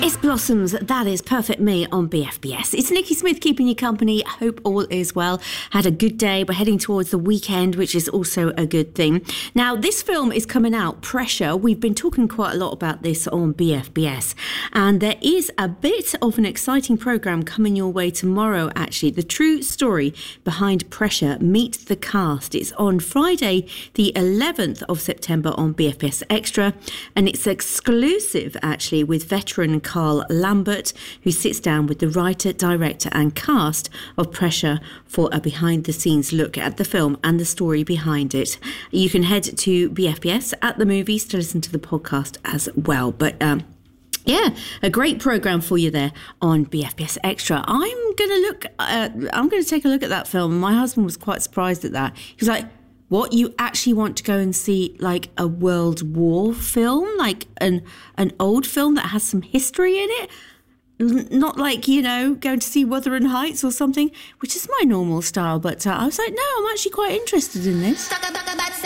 It's Blossoms, that is Perfect Me on BFBS. It's Nikki Smith keeping you company. Hope all is well. Had a good day. We're heading towards the weekend, which is also a good thing. Now, this film is coming out, Pressure. We've been talking quite a lot about this on BFBS. And there is a bit of an exciting programme coming your way tomorrow, actually. The true story behind Pressure, Meet the Cast. It's on Friday, the 11th of September on BFBS Extra. And it's exclusive, actually, with veteran Carl Lambert, who sits down with the writer, director and cast of Pressure for a behind-the-scenes look at the film and the story behind it. You can head to BFBS at the movies to listen to the podcast as well. But yeah, a great programme for you there on BFBS Extra. I'm going to take a look at that film. My husband was quite surprised at that. He was like, what, you actually want to go and see like a World War film, like an old film that has some history in it? Not like, you know, going to see Wuthering Heights or something, which is my normal style. But I was like, no, I'm actually quite interested in this.